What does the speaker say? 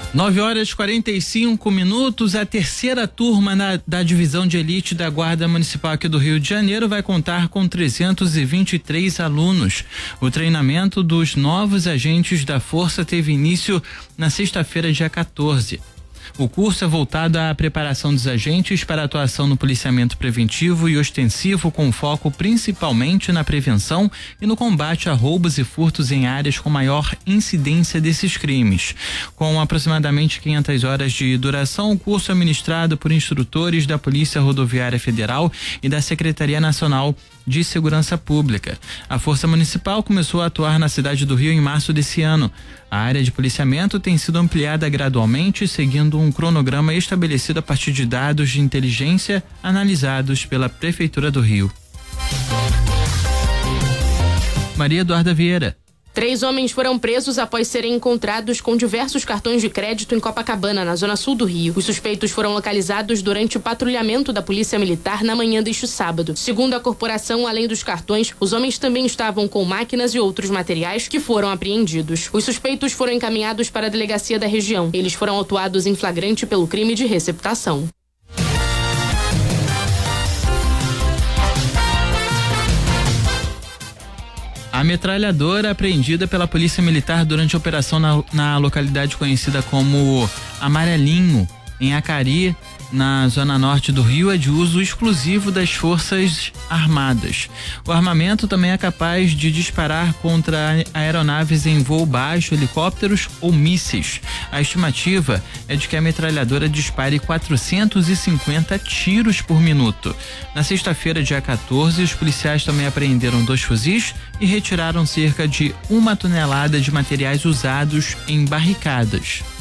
9h45, a terceira turma da divisão de elite da Guarda Municipal aqui do Rio de Janeiro vai contar com 323 alunos. O treinamento dos novos agentes da Força teve início na sexta-feira, dia 14. O curso é voltado à preparação dos agentes para atuação no policiamento preventivo e ostensivo, com foco principalmente na prevenção e no combate a roubos e furtos em áreas com maior incidência desses crimes. Com aproximadamente 500 horas de duração, o curso é ministrado por instrutores da Polícia Rodoviária Federal e da Secretaria Nacional de Segurança Pública. A Força Municipal começou a atuar na cidade do Rio em março desse ano. A área de policiamento tem sido ampliada gradualmente, seguindo um cronograma estabelecido a partir de dados de inteligência analisados pela Prefeitura do Rio. Maria Eduarda Vieira. 3 homens foram presos após serem encontrados com diversos cartões de crédito em Copacabana, na zona sul do Rio. Os suspeitos foram localizados durante o patrulhamento da Polícia Militar na manhã deste sábado. Segundo a corporação, além dos cartões, os homens também estavam com máquinas e outros materiais que foram apreendidos. Os suspeitos foram encaminhados para a delegacia da região. Eles foram autuados em flagrante pelo crime de receptação. A metralhadora apreendida pela Polícia Militar durante a operação na localidade conhecida como Amarelinho, em Acari, na zona norte do Rio, é de uso exclusivo das Forças Armadas. O armamento também é capaz de disparar contra aeronaves em voo baixo, helicópteros ou mísseis. A estimativa é de que a metralhadora dispare 450 tiros por minuto. Na sexta-feira, dia 14, os policiais também apreenderam 2 fuzis e retiraram cerca de 1 tonelada de materiais usados em barricadas.